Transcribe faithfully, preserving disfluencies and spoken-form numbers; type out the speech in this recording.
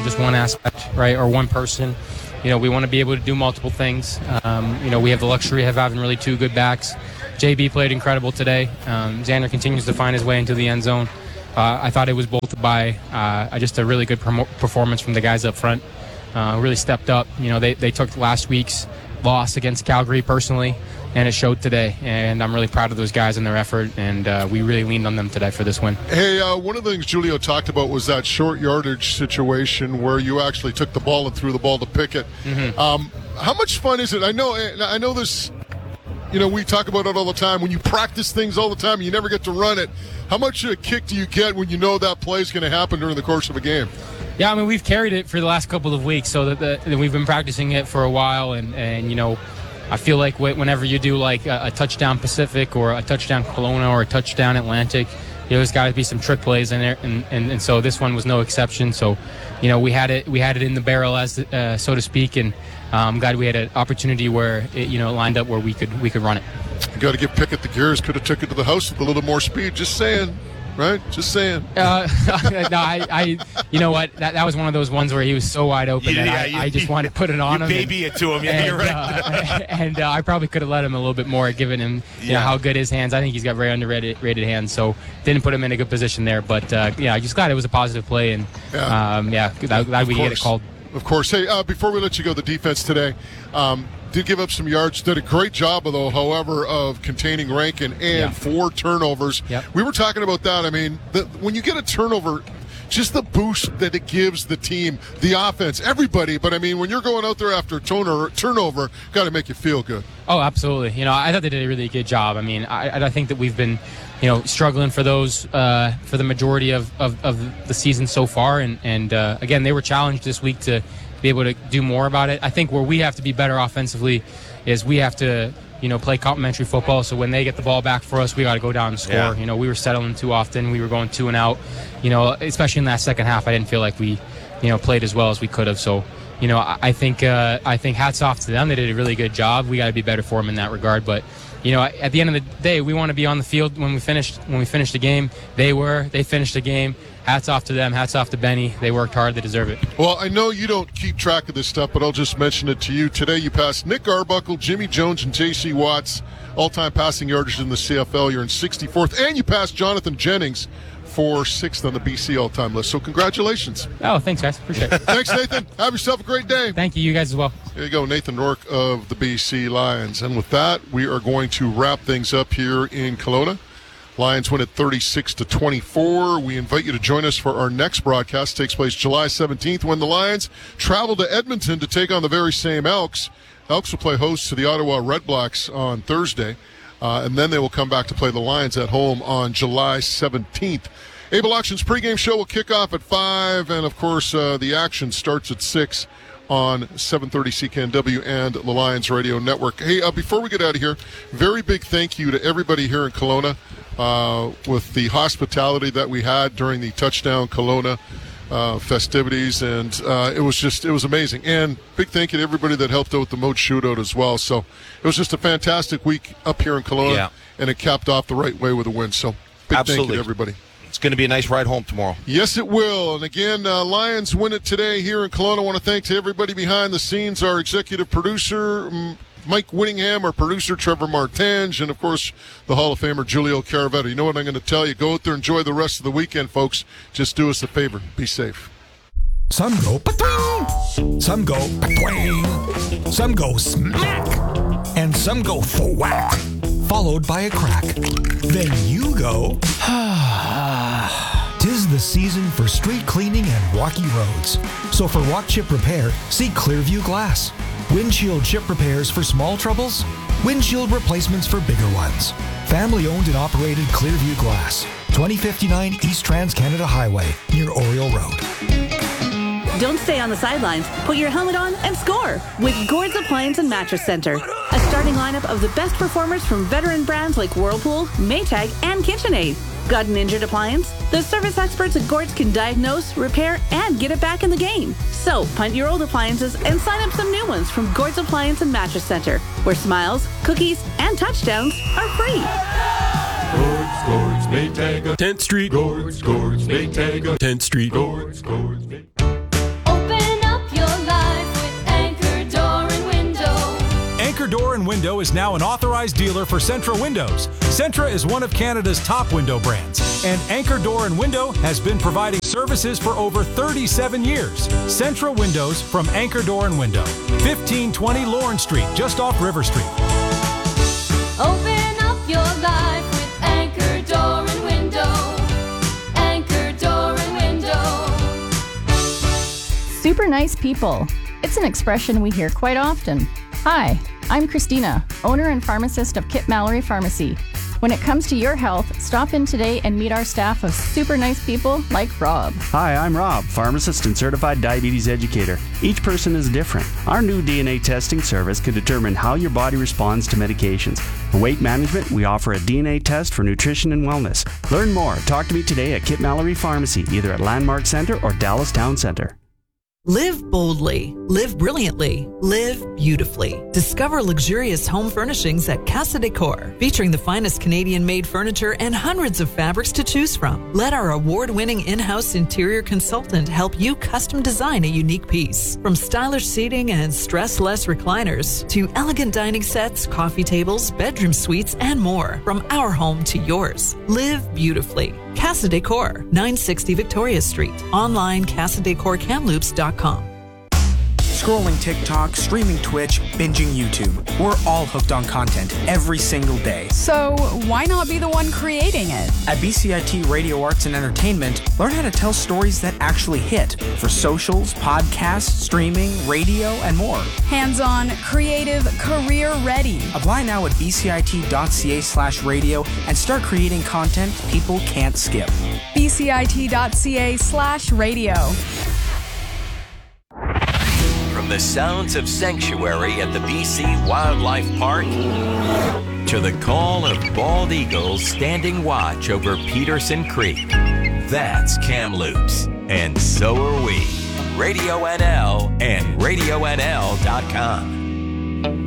just one aspect, right, or one person. You know, we want to be able to do multiple things. Um, you know, we have the luxury of having really two good backs. J B played incredible today. Um, Xander continues to find his way into the end zone. Uh, I thought it was bolted by uh, just a really good promo- performance from the guys up front. Uh, really stepped up. You know, they, they took last week's loss against Calgary personally, and it showed today. And I'm really proud of those guys and their effort, and uh, we really leaned on them today for this win. Hey, uh, one of the things Julio talked about was that short yardage situation where you actually took the ball and threw the ball to Pickett. Mm-hmm. Um, how much fun is it? I know, I know this. You know, we talk about it all the time. When you practice things all the time, you never get to run it. How much a kick do you get when you know that play is going to happen during the course of a game? Yeah, I mean, we've carried it for the last couple of weeks, so that the, that we've been practicing it for a while, and, and you know, I feel like whenever you do like a, a touchdown Pacific or a touchdown Kelowna or a touchdown Atlantic, you know, there's got to be some trick plays in there, and, and, and so this one was no exception. So, you know, we had it we had it in the barrel, as uh, so to speak, and I'm um, glad we had an opportunity where it, you know, lined up where we could we could run it. You got to give Pickett the gears. Could have took it to the house with a little more speed. Just saying. Right? Just saying. Uh, no, I, I, you know what? That that was one of those ones where he was so wide open yeah, that yeah, I, you, I just wanted to put it on you him. baby and, it to him. Yeah, and, you're right. Uh, and uh, I probably could have let him a little bit more, given him you yeah. know, how good his hands. I think he's got very underrated rated hands, so didn't put him in a good position there. But uh, yeah, just glad it was a positive play, and yeah, um, yeah glad, glad we get it called. Of course. Hey, uh, before we let you go, the defense today um, did give up some yards. Did a great job, though, however, of containing Rankin and yeah. four turnovers. Yep. We were talking about that. I mean, the, when you get a turnover, just the boost that it gives the team, the offense, everybody. But, I mean, when you're going out there after a turnover, turnover got to make you feel good. Oh, absolutely. You know, I thought they did a really good job. I mean, I, I think that we've been, you know, struggling for those uh, for the majority of, of, of the season so far. And, and uh, again, they were challenged this week to be able to do more about it. I think where we have to be better offensively is we have to, you know, play complementary football. So when they get the ball back for us, we got to go down and score. Yeah. You know, we were settling too often. We were going two and out. You know, especially in that second half, I didn't feel like we, you know, played as well as we could have. So, you know, I, I think uh, I think hats off to them. They did a really good job. We got to be better for them in that regard. But, you know, at the end of the day, we want to be on the field when we finished when we finished the game. They were. They finished the game. Hats off to them. Hats off to Benny. They worked hard. They deserve it. Well, I know you don't keep track of this stuff, but I'll just mention it to you. Today you passed Nick Arbuckle, Jimmy Jones, and J C Watts, all-time passing yardage in the C F L. You're in sixty-fourth. And you passed Jonathan Jennings for sixth on the B C all-time list. So congratulations. Oh, thanks, guys. Appreciate it. Thanks, Nathan. Have yourself a great day. Thank you. You guys as well. There you go, Nathan Rourke of the B C Lions. And with that, we are going to wrap things up here in Kelowna. Lions win at thirty-six to twenty-four. We invite you to join us for our next broadcast. It takes place July seventeenth when the Lions travel to Edmonton to take on the very same Elks. Elks will play host to the Ottawa Redblacks on Thursday, uh, and then they will come back to play the Lions at home on July seventeenth. Able Auctions pregame show will kick off at five, and, of course, uh, the action starts at six on seven thirty C K N W and the Lions Radio Network. Hey, uh, before we get out of here, very big thank you to everybody here in Kelowna uh, with the hospitality that we had during the Touchdown Kelowna uh, festivities, and uh, it was just, it was amazing. And big thank you to everybody that helped out with the Mode Shootout as well. So it was just a fantastic week up here in Kelowna, yeah. and it capped off the right way with a win. So big Absolutely. thank you to everybody. It's going to be a nice ride home tomorrow. Yes, it will. And again, uh, Lions win it today here in Kelowna. I want to thank to everybody behind the scenes, our executive producer, Mike Whittingham, our producer, Trevor Martinge, and, of course, the Hall of Famer, Julio Caravetto. You know what I'm going to tell you? Go out there, enjoy the rest of the weekend, folks. Just do us a favor. Be safe. Some go pa-twing, some go pa-twing, some go smack, and some go thwack, followed by a crack. Then you go, tis the season for street cleaning and rocky roads. So for walk chip repair, see Clearview Glass. Windshield chip repairs for small troubles, windshield replacements for bigger ones. Family owned and operated Clearview Glass, twenty fifty-nine East Trans-Canada Highway, near Oriole Road. Don't stay on the sidelines. Put your helmet on and score with Gord's Appliance and Mattress Center. A starting lineup of the best performers from veteran brands like Whirlpool, Maytag, and KitchenAid. Got an injured appliance? The service experts at Gord's can diagnose, repair, and get it back in the game. So punt your old appliances and sign up some new ones from Gord's Appliance and Mattress Center, where smiles, cookies, and touchdowns are free. Gord's, Gord's, Maytag, tenth Street. Gord's, Gord's, Maytag, tenth Street. Gord's, Gord's, Maytag. is now an authorized dealer for Centra Windows. Centra is one of Canada's top window brands, and Anchor Door and Window has been providing services for over thirty-seven years. Centra Windows from Anchor Door and Window, fifteen twenty Lawrence Street, just off River Street. Open up your life with Anchor Door and Window. Anchor Door and Window. Super nice people. It's an expression we hear quite often. Hi, I'm Christina, owner and pharmacist of Kip Mallory Pharmacy. When it comes to your health, stop in today and meet our staff of super nice people like Rob. Hi, I'm Rob, pharmacist and certified diabetes educator. Each person is different. Our new D N A testing service can determine how your body responds to medications. For weight management, we offer a D N A test for nutrition and wellness. Learn more. Talk to me today at Kip Mallory Pharmacy, either at Landmark Center or Dallas Town Center. Live boldly, live brilliantly, live beautifully. Discover luxurious home furnishings at Casa Decor, featuring the finest Canadian-made furniture and hundreds of fabrics to choose from. Let our award-winning in-house interior consultant help you custom design a unique piece. From stylish seating and stress-less recliners to elegant dining sets, coffee tables, bedroom suites, and more. From our home to yours. Live beautifully. Casa Decor, nine sixty Victoria Street. Online, casa decor kamloops dot com. Scrolling TikTok, streaming Twitch, binging YouTube. We're all hooked on content every single day. So why not be the one creating it? At B C I T Radio Arts and Entertainment, learn how to tell stories that actually hit for socials, podcasts, streaming, radio, and more. Hands-on, creative, career-ready. Apply now at b c i t dot c a slash radio and start creating content people can't skip. b c i t dot c a slash radio. From the sounds of sanctuary at the B C Wildlife Park to the call of bald eagles standing watch over Peterson Creek, that's Kamloops, and so are we. Radio N L and radio n l dot com.